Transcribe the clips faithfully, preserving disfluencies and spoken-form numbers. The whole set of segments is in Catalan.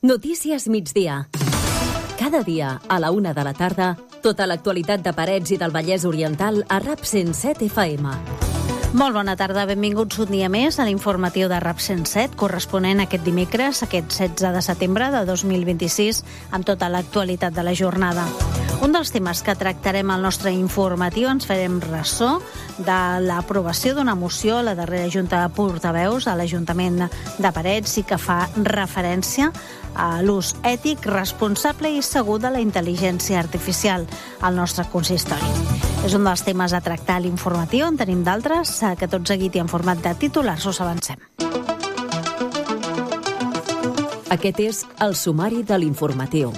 Notícies migdia. Cada dia, a la una de la tarda, tota l'actualitat de Parets i del Vallès Oriental a RAP cent set F M. Molt bona tarda, benvinguts un dia més a l'informatiu de RAP cent set, corresponent aquest dimecres, aquest setze de setembre de dos mil vint-i-sis, amb tota l'actualitat de la jornada. Un dels temes que tractarem al nostre informatiu ens farem ressò de l'aprovació d'una moció a la darrera Junta de Portaveus a l'Ajuntament de Parets i que fa referència a l'ús ètic, responsable i segur de la intel·ligència artificial al nostre consistori. És un dels temes a tractar a l'informatiu, en tenim d'altres, que tot seguit i en format de titulars us avancem. Aquest és el sumari de l'informatiu.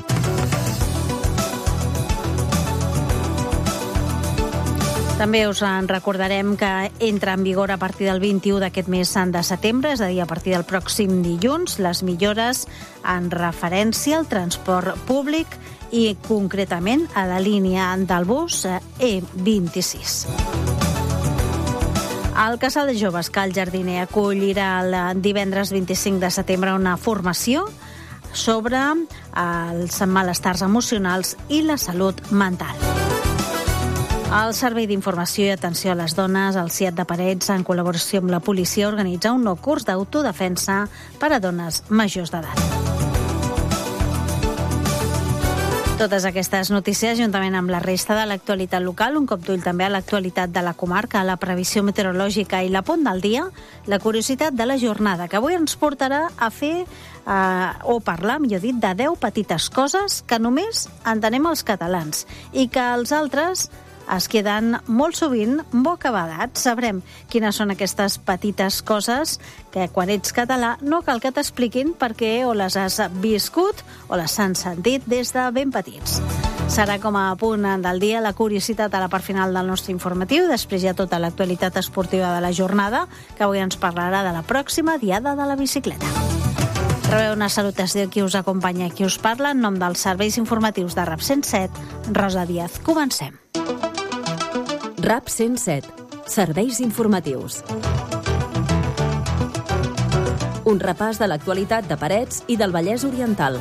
També us en recordarem que entra en vigor a partir del vint-i-u d'aquest mes de setembre, és a dir, a partir del pròxim dilluns, les millores en referència al transport públic i concretament a la línia del bus E vint-i-sis. El Casal de Joves Cal Jardiner acollirà el divendres vint-i-cinc de setembre una formació sobre els malestars emocionals i la salut mental. El Servei d'Informació i Atenció a les Dones, el C I A T de Parets, en col·laboració amb la policia, organitza un nou curs d'autodefensa per a dones majors d'edat. Totes aquestes notícies, juntament amb la resta de l'actualitat local, un cop d'ull també a l'actualitat de la comarca, la previsió meteorològica i la pont del dia, la curiositat de la jornada, que avui ens portarà a fer eh, o parlar, millor dit, de deu petites coses que només entenem els catalans i que els altres es queden molt sovint bocabadats. Sabrem quines són aquestes petites coses que quan ets català no cal que t'expliquin perquè o les has viscut o les han sentit des de ben petits. Serà com a punt del dia la curiositat a la part final del nostre informatiu. Després hi ha tota l'actualitat esportiva de la jornada, que avui ens parlarà de la pròxima Diada de la Bicicleta. Rebeu una salutació qui us acompanya i qui us parla en nom dels serveis informatius de RAP cent set, Rosa Díaz. Comencem. RAP cent set. Serveis informatius. Un repàs de l'actualitat de Parets i del Vallès Oriental.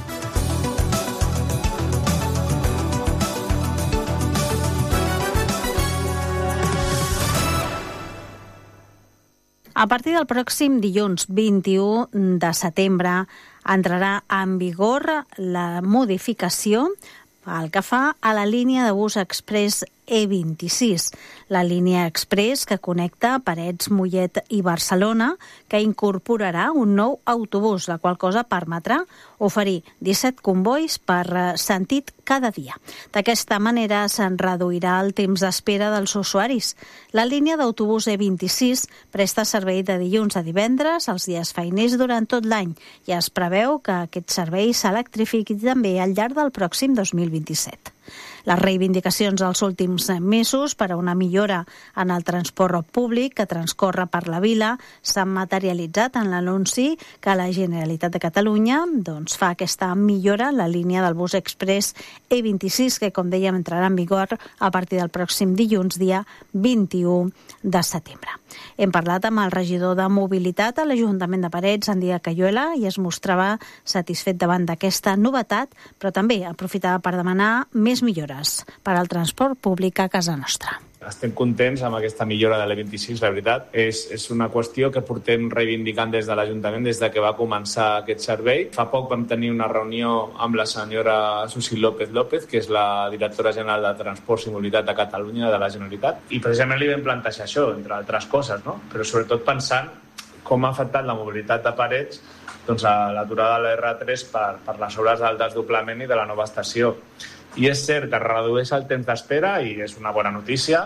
A partir del pròxim dilluns vint-i-u de setembre entrarà en vigor la modificació el que fa a la línia de bus express E vint-i-sis, la línia express que connecta Parets, Mollet i Barcelona, que incorporarà un nou autobús, la qual cosa permetrà oferir disset combois per sentit cada dia. D'aquesta manera se'n reduirà el temps d'espera dels usuaris. La línia d'autobús E vint-i-sis presta servei de dilluns a divendres, els dies feiners durant tot l'any, i es preveu que aquest servei s'electrifiqui també al llarg del pròxim dos mil vint-i-set. Les reivindicacions dels últims mesos per a una millora en el transport públic que transcorre per la vila s'han materialitzat en l'anunci que la Generalitat de Catalunya doncs, fa aquesta millora en la línia del bus express E vint-i-sis, que, com dèiem, entrarà en vigor a partir del pròxim dilluns, dia vint-i-u de setembre. Hem parlat amb el regidor de Mobilitat a l'Ajuntament de Parets, Andrea Cayuela, i es mostrava satisfet davant d'aquesta novetat, però també aprofitava per demanar més millores per al transport públic a casa nostra. Estem contents amb aquesta millora de l'E vint-i-sis, la veritat. És, és una qüestió que portem reivindicant des de l'Ajuntament des de que va començar aquest servei. Fa poc vam tenir una reunió amb la senyora Susi López López, que és la directora general de Transports i Mobilitat de Catalunya de la Generalitat, i precisament li vam plantejar això, entre altres coses, no? Però sobretot pensant com ha afectat la mobilitat de Parets doncs, a l'aturada de l'R tres per, per les obres del desdoblament i de la nova estació. I és cert que redueix el temps d'espera i és una bona notícia,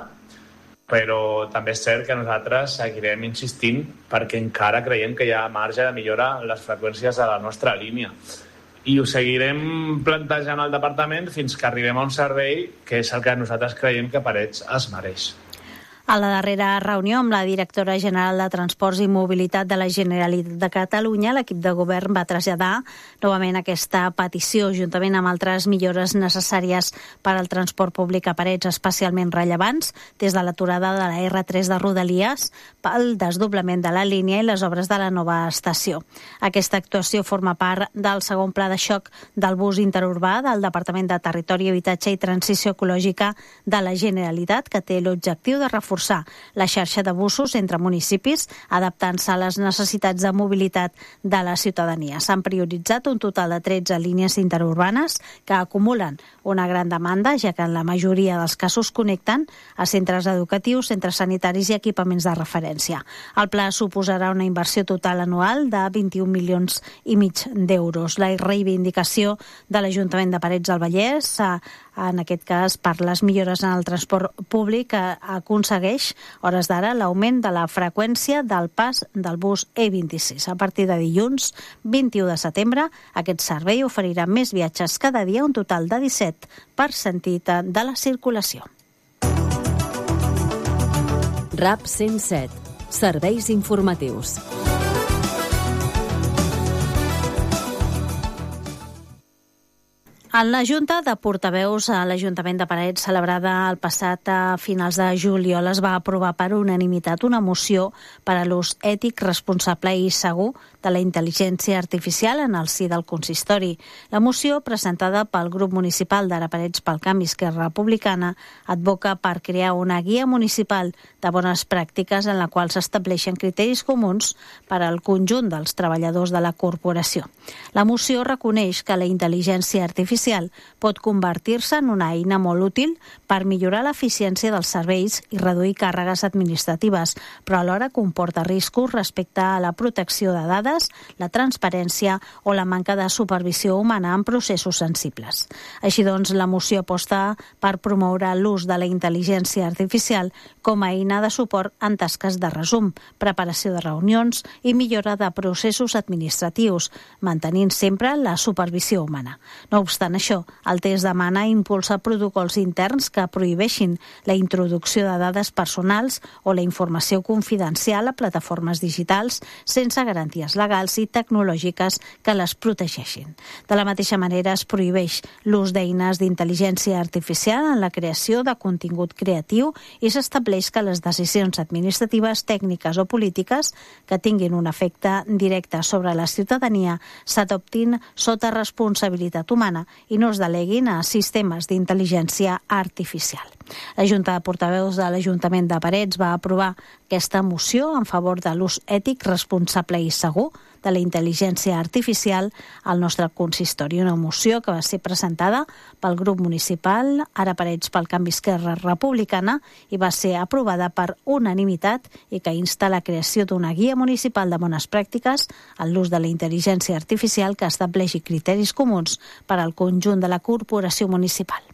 però també és cert que nosaltres seguirem insistint perquè encara creiem que hi ha marge de millora en les freqüències de la nostra línia. I ho seguirem plantejant al departament fins que arribem a un servei que és el que nosaltres creiem que Parets es mereix. A la darrera reunió amb la directora general de Transports i Mobilitat de la Generalitat de Catalunya, l'equip de govern va traslladar novament aquesta petició, juntament amb altres millores necessàries per al transport públic a parets especialment rellevants, des de l'aturada de la erre tres de Rodalies, pel desdoblament de la línia i les obres de la nova estació. Aquesta actuació forma part del segon pla de xoc del bus interurbà del Departament de Territori, Habitatge i Transició Ecològica de la Generalitat, que té l'objectiu de reforçar la xarxa de busos entre municipis, adaptant-se a les necessitats de mobilitat de la ciutadania. S'han prioritzat un total de tretze línies interurbanes que acumulen una gran demanda, ja que en la majoria dels casos connecten a centres educatius, centres sanitaris i equipaments de referència. El pla suposarà una inversió total anual de vint-i-un milions i mig d'euros. La reivindicació de l'Ajuntament de Parets del Vallès, en aquest cas per les millores en el transport públic, aconsegueix, hores d'ara, l'augment de la freqüència del pas del bus E vint-i-sis. A partir de dilluns vint-i-u de setembre, aquest servei oferirà més viatges cada dia, un total de disset per sentit de la circulació. RAP cent set. Serveis informatius. En la Junta de Portaveus a l'Ajuntament de Parets, celebrada el passat a finals de juliol, es va aprovar per unanimitat una moció per a l'ús ètic, responsable i segur de la intel·ligència artificial en el si del consistori. La moció, presentada pel grup municipal d'Ara Parets pel Canvi Esquerra Republicana, advoca per crear una guia municipal de bones pràctiques en la qual s'estableixen criteris comuns per al conjunt dels treballadors de la corporació. La moció reconeix que la intel·ligència artificial pot convertir-se en una eina molt útil per millorar l'eficiència dels serveis i reduir càrregues administratives, però alhora comporta riscos respecte a la protecció de dades, la transparència o la manca de supervisió humana en processos sensibles. Així doncs, la moció aposta per promoure l'ús de la intel·ligència artificial com a eina de suport en tasques de resum, preparació de reunions i millora de processos administratius, mantenint sempre la supervisió humana. No obstant això, el text demana impulsar protocols interns que prohibeixin la introducció de dades personals o la informació confidencial a plataformes digitals sense garanties legals i tecnològiques que les protegeixin. De la mateixa manera, es prohibeix l'ús d'eines d'intel·ligència artificial en la creació de contingut creatiu i s'estableix que les decisions administratives, tècniques o polítiques que tinguin un efecte directe sobre la ciutadania s'adoptin sota responsabilitat humana i no es deleguin a sistemes d'intel·ligència artificial. La Junta de Portaveus de l'Ajuntament de Parets va aprovar aquesta moció en favor de l'ús ètic, responsable i segur de la intel·ligència artificial al nostre consistori. Una moció que va ser presentada pel grup municipal Ara Parets pel Canvi Esquerra Republicana i va ser aprovada per unanimitat i que insta la creació d'una guia municipal de bones pràctiques en l'ús de la intel·ligència artificial que estableixi criteris comuns per al conjunt de la corporació municipal.